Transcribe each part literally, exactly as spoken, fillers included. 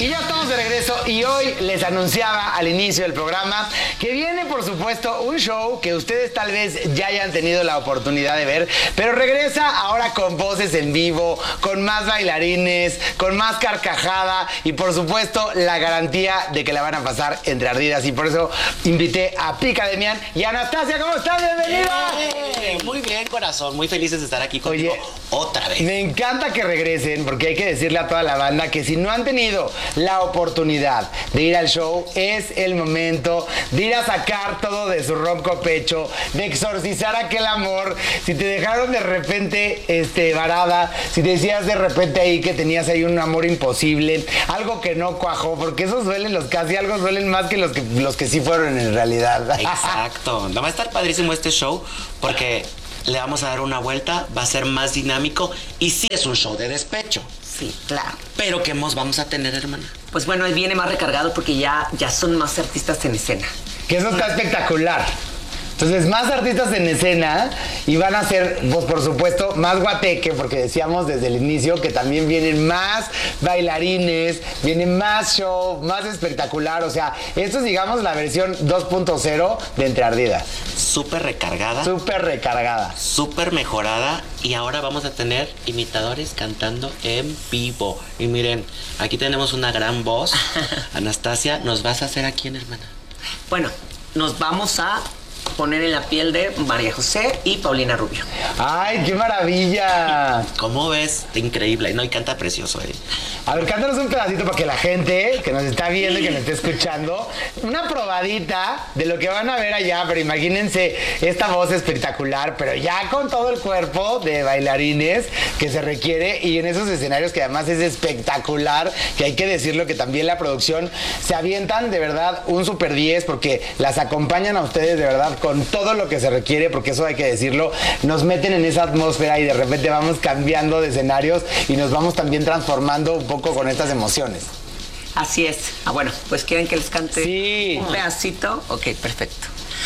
Y ya estamos de regreso y hoy les anunciaba al inicio del programa que viene, por supuesto, un show que ustedes tal vez ya hayan tenido la oportunidad de ver, pero regresa ahora con voces en vivo, con más bailarines, con más carcajada y, por supuesto, la garantía de que la van a pasar entre ardidas. Y por eso invité a Pica Demian y a Anastasia. ¿Cómo están? ¡Bienvenida! Eh, muy bien, corazón. Muy felices de estar aquí contigo. Oye, otra vez. Me encanta que regresen, porque hay que decirle a toda la banda que si no han tenido la oportunidad de ir al show, es el momento de ir a sacar todo de su ronco pecho, de exorcizar aquel amor. Si te dejaron de repente este, varada, si te decías de repente ahí que tenías ahí un amor imposible, algo que no cuajó, porque esos duelen los casi, algo duelen más que los que, los que sí fueron en realidad. Exacto. Va a estar padrísimo este show, porque le vamos a dar una vuelta, va a ser más dinámico y sí es un show de despecho. Sí, claro. Pero ¿qué más vamos a tener, hermana? Pues bueno, él viene más recargado porque ya, ya son más artistas en escena. Que eso está espectacular. Entonces, más artistas en escena y van a ser, pues por supuesto, más guateque, porque decíamos desde el inicio que también vienen más bailarines, viene más show, más espectacular. O sea, esto es, digamos, la versión dos punto cero de Entre Ardidas. Súper recargada. Súper recargada. Súper mejorada. Y ahora vamos a tener imitadores cantando en vivo. Y miren, aquí tenemos una gran voz. Anastasia, ¿nos vas a hacer a quién, hermana? Bueno, nos vamos a poner en la piel de María José y Paulina Rubio. ¡Ay, qué maravilla! ¿Cómo ves? Increíble. No, y canta precioso, ¿eh? A ver, cántanos un pedacito para que la gente que nos está viendo y que nos está escuchando, una probadita de lo que van a ver allá, pero imagínense esta voz espectacular, pero ya con todo el cuerpo de bailarines que se requiere y en esos escenarios que además es espectacular, que hay que decirlo que también la producción se avientan de verdad un super diez porque las acompañan a ustedes de verdad con todo lo que se requiere, porque eso hay que decirlo, nos meten en esa atmósfera y de repente vamos cambiando de escenarios y nos vamos también transformando un poco con estas emociones. Así es. Ah, bueno, pues ¿quieren que les cante sí. un pedacito? Ok, perfecto.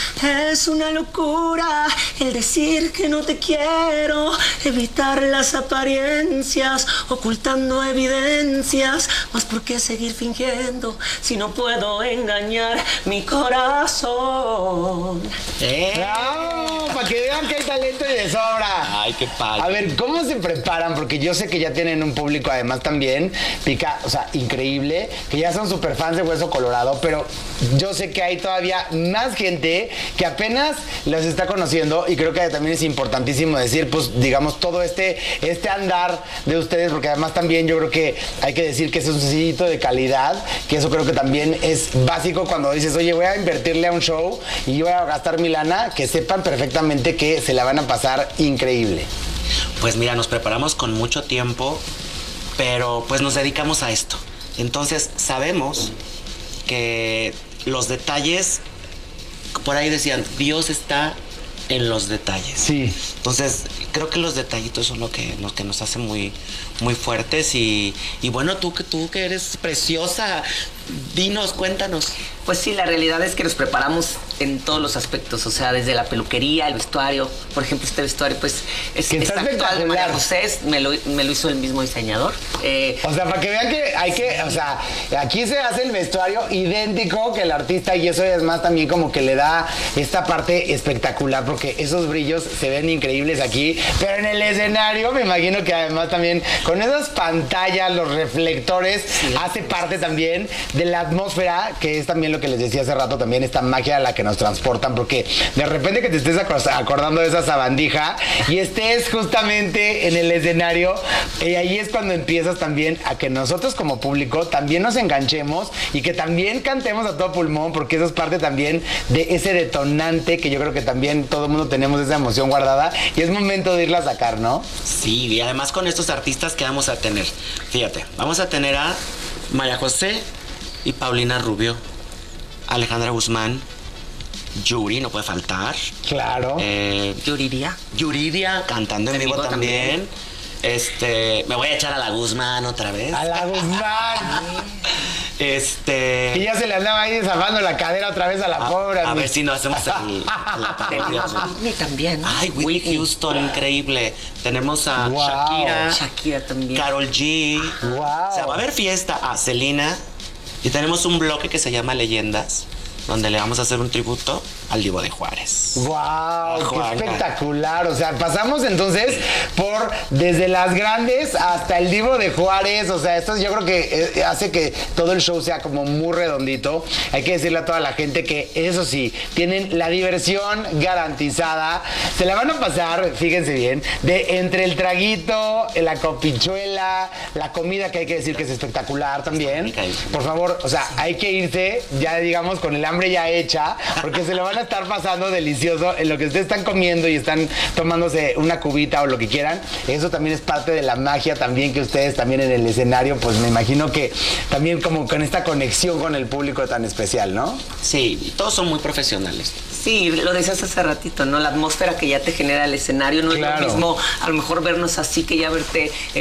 Es una locura el decir que no te quiero, evitar las apariencias, ocultando evidencias. Mas ¿por qué seguir fingiendo si no puedo engañar mi corazón? ¡Eh! ¡Bravo! Para que vean que hay talento y de sobra. Ay, qué padre. A ver, ¿cómo se preparan? Porque yo sé que ya tienen un público además también, Pica, o sea, increíble, que ya son súper fans de Hueso Colorado, pero yo sé que hay todavía más gente que apenas los está conociendo y creo que también es importantísimo decir, pues, digamos, todo este, este andar de ustedes, porque además también yo creo que hay que decir que es un sellito de calidad, que eso creo que también es básico cuando dices, oye, voy a invertirle a un show y voy a gastar mi lana, que sepan perfectamente que se la van a pasar increíble. Pues mira, nos preparamos con mucho tiempo, pero pues nos dedicamos a esto. Entonces sabemos que los detalles, por ahí decían, Dios está en los detalles. Sí. Entonces, creo que los detallitos son lo que, lo que nos hace muy, muy fuertes. Y, y bueno, tú que tú que eres preciosa, dinos, cuéntanos. Pues sí, la realidad es que nos preparamos en todos los aspectos, o sea, desde la peluquería, el vestuario. Por ejemplo, este vestuario, pues, es, que es actual de María José, me lo, me lo hizo el mismo diseñador. Eh, o sea, para que vean que hay que, o sea, aquí se hace el vestuario idéntico que el artista y eso es más también como que le da esta parte espectacular porque esos brillos se ven increíbles aquí, pero en el escenario me imagino que además también con esas pantallas, los reflectores, sí, hace parte también de la atmósfera, que es también lo que les decía hace rato, también esta magia a la que nos transportan, porque de repente que te estés acordando de esa sabandija y estés justamente en el escenario, y ahí es cuando empiezas también a que nosotros como público también nos enganchemos y que también cantemos a todo pulmón, porque eso es parte también de ese detonante que yo creo que también todo el mundo tenemos esa emoción guardada y es momento de irla a sacar, ¿no? Sí, y además con estos artistas que vamos a tener, fíjate, vamos a tener a María José y Paulina Rubio, Alejandra Guzmán, Yuri, no puede faltar. Claro. Eh, Yuridia. Yuridia, cantando en, en vivo, vivo también. también. Este, me voy a echar a la Guzmán otra vez. A la Guzmán. Este. Y ya se le andaba ahí zafando la cadera otra vez a la a, pobre. a ver si no hacemos el, la parodia. Whitney también. Ay, Whitney Houston, increíble. Tenemos a Wow. Shakira, Shakira también. Karol G. Wow. O sea, va a haber fiesta a Selena. Y tenemos un bloque que se llama Leyendas, donde le vamos a hacer un tributo al Divo de Juárez. ¡Wow! ¡Qué Juanga. espectacular! O sea, pasamos entonces por desde las grandes hasta el Divo de Juárez. O sea, esto yo creo que eh, hace que todo el show sea como muy redondito. Hay que decirle a toda la gente que, eso sí, tienen la diversión garantizada. Se la van a pasar, fíjense bien, de entre el traguito, la copichuela, la comida, que hay que decir que es espectacular también. Por favor, o sea, hay que irse ya, digamos, con el hambre ya hecha, porque se lo van a estar pasando delicioso en lo que ustedes están comiendo y están tomándose una cubita o lo que quieran. Eso también es parte de la magia también, que ustedes también en el escenario, pues me imagino que también como con esta conexión con el público tan especial, ¿no? Sí, todos son muy profesionales. Sí, lo decías hace ratito, ¿no? La atmósfera que ya te genera el escenario no Claro. es lo mismo, a lo mejor vernos así que ya verte en